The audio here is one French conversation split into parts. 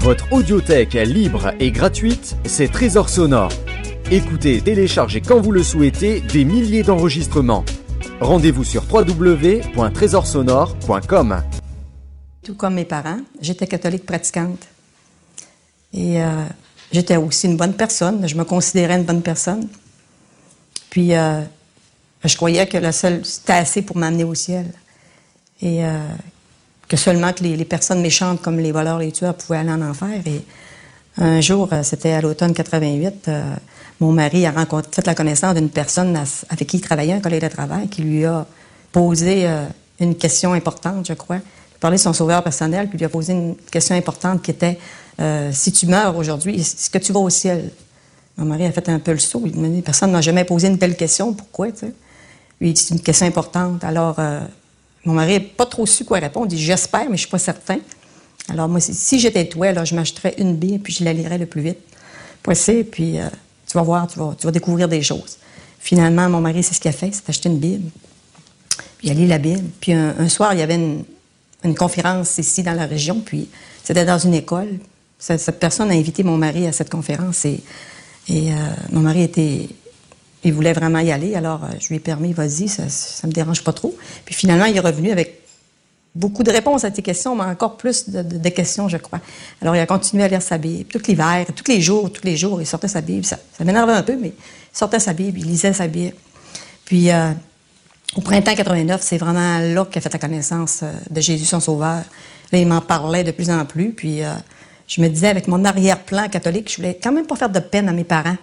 Votre audiothèque libre et gratuite, c'est Trésor Sonore. Écoutez et téléchargez quand vous le souhaitez des milliers d'enregistrements. Rendez-vous sur www.trésorsonore.com. Tout comme mes parents, j'étais catholique pratiquante. Et j'étais aussi une bonne personne. Je me considérais une bonne personne. Puis, je croyais que le seul, c'était assez pour m'amener au ciel. Et que seulement que les personnes méchantes comme les voleurs, les tueurs pouvaient aller en enfer. Et un jour, c'était à l'automne 88, mon mari a fait la connaissance d'une personne avec qui il travaillait, un collègue de travail, qui lui a posé une question importante, je crois. Il a parlé de son sauveur personnel, puis lui a posé une question importante qui était si tu meurs aujourd'hui, est-ce que tu vas au ciel? Mon mari a fait un peu le saut. Il m'a dit, personne n'a jamais posé une telle question. Pourquoi, tu sais? Lui, il dit, c'est une question importante. Alors, mon mari n'a pas trop su quoi répondre. Il dit, j'espère, mais je ne suis pas certain. Alors, moi, si j'étais toi, là, je m'achèterais une Bible, puis je la lirais le plus vite possible, puis tu vas voir, tu vas découvrir des choses. Finalement, mon mari, c'est ce qu'il a fait, c'est acheter une Bible. Puis il a lu la Bible. Puis un soir, il y avait une conférence ici dans la région, puis c'était dans une école. Cette personne a invité mon mari à cette conférence, et mon mari il voulait vraiment y aller, alors je lui ai permis, vas-y, ça me dérange pas trop. Puis finalement, il est revenu avec beaucoup de réponses à tes questions, mais encore plus de questions, je crois. Alors, il a continué à lire sa Bible. Tout l'hiver, tous les jours, il sortait sa Bible. Ça m'énervait un peu, mais il sortait sa Bible, il lisait sa Bible. Puis, au printemps 89, c'est vraiment là qu'il a fait la connaissance de Jésus, son Sauveur. Là, il m'en parlait de plus en plus, puis je me disais, avec mon arrière-plan catholique, je voulais quand même pas faire de peine à mes parents.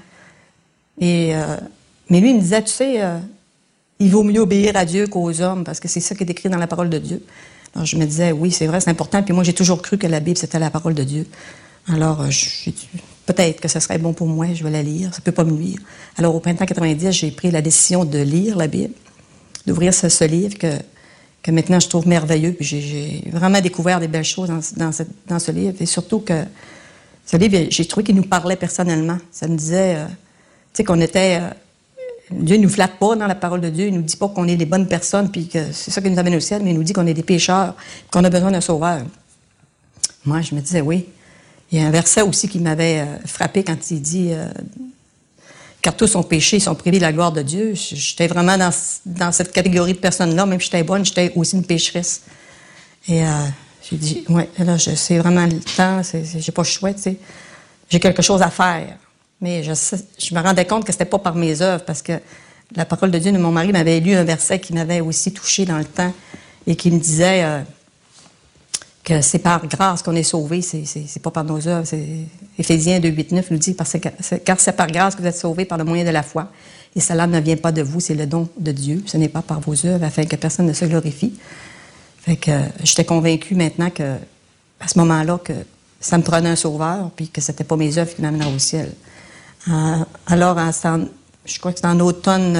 Mais lui, il me disait, tu sais, il vaut mieux obéir à Dieu qu'aux hommes, parce que c'est ça qui est écrit dans la parole de Dieu. Alors, je me disais, oui, c'est vrai, c'est important. Puis moi, j'ai toujours cru que la Bible, c'était la parole de Dieu. Alors, j'ai dit, peut-être que ce serait bon pour moi, je vais la lire, ça peut pas me nuire. Alors, au printemps 90, j'ai pris la décision de lire la Bible, d'ouvrir ce livre que maintenant je trouve merveilleux. Puis j'ai vraiment découvert des belles choses dans ce livre. Et surtout que ce livre, j'ai trouvé qu'il nous parlait personnellement. Ça me disait, tu sais, qu'on était... Dieu ne nous flatte pas dans la parole de Dieu. Il ne nous dit pas qu'on est des bonnes personnes, puis que c'est ça qui nous amène au ciel, mais il nous dit qu'on est des pécheurs, qu'on a besoin d'un sauveur. Moi, je me disais, oui. Il y a un verset aussi qui m'avait frappé quand il dit car tous ont péché, ils sont privés de la gloire de Dieu. J'étais vraiment dans cette catégorie de personnes-là, même si j'étais bonne, j'étais aussi une pécheresse. Et j'ai dit, ouais, là, c'est vraiment le temps, j'ai pas le choix, tu sais. J'ai quelque chose à faire. Mais je me rendais compte que c'était pas par mes œuvres, parce que la parole de Dieu, mon mari m'avait lu un verset qui m'avait aussi touché dans le temps et qui me disait que c'est par grâce qu'on est sauvé, c'est pas par nos œuvres. Éphésiens 2:8-9 nous dit, car c'est par grâce que vous êtes sauvés par le moyen de la foi. Et cela ne vient pas de vous, c'est le don de Dieu. Ce n'est pas par vos œuvres, afin que personne ne se glorifie. Fait que j'étais convaincue maintenant que, à ce moment-là, que ça me prenait un sauveur, puis que c'était pas mes œuvres qui m'amèneraient au ciel. Alors, je crois que c'est en automne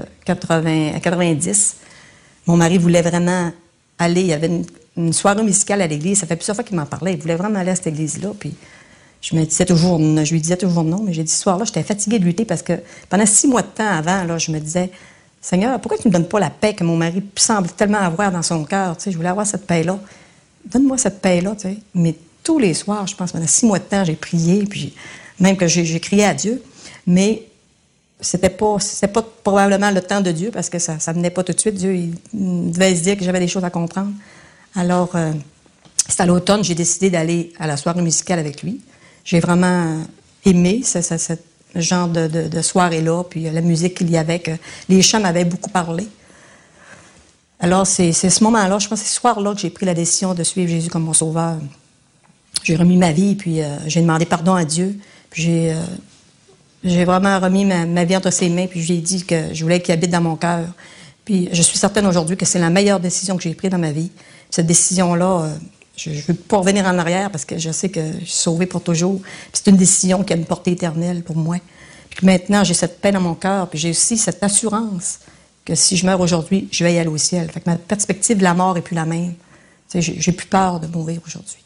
90, mon mari voulait vraiment aller. Il y avait une soirée musicale à l'église. Ça fait plusieurs fois qu'il m'en parlait. Il voulait vraiment aller à cette église-là. Puis je lui disais toujours non. Mais j'ai dit, ce soir-là, j'étais fatiguée de lutter parce que pendant 6 mois de temps avant, là, je me disais, Seigneur, pourquoi tu ne me donnes pas la paix que mon mari semble tellement avoir dans son cœur? Tu sais, je voulais avoir cette paix-là. Donne-moi cette paix-là, tu sais. Mais tous les soirs, je pense, pendant 6 mois de temps, j'ai prié, puis même que j'ai crié à Dieu, mais c'était pas probablement le temps de Dieu, parce que ça venait pas tout de suite. Dieu, il devait se dire que j'avais des choses à comprendre. Alors, c'est à l'automne, j'ai décidé d'aller à la soirée musicale avec lui. J'ai vraiment aimé ce genre de soirée-là, puis la musique qu'il y avait, que les chants m'avaient beaucoup parlé. Alors, c'est ce moment-là, je pense, c'est ce soir-là que j'ai pris la décision de suivre Jésus comme mon sauveur. J'ai remis ma vie, puis j'ai demandé pardon à Dieu. Puis j'ai vraiment remis ma vie entre ses mains, puis je lui ai dit que je voulais qu'il habite dans mon cœur. Puis je suis certaine aujourd'hui que c'est la meilleure décision que j'ai prise dans ma vie. Cette décision-là, je ne veux pas revenir en arrière, parce que je sais que je suis sauvée pour toujours. Puis c'est une décision qui a une portée éternelle pour moi. Puis maintenant, j'ai cette paix dans mon cœur, puis j'ai aussi cette assurance que si je meurs aujourd'hui, je vais y aller au ciel. Fait que ma perspective de la mort n'est plus la même. Tu sais, j'ai plus peur de mourir aujourd'hui.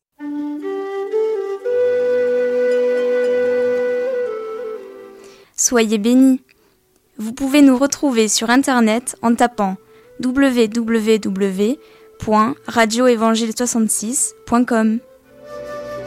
Soyez bénis. Vous pouvez nous retrouver sur Internet en tapant www.radioevangile66.com.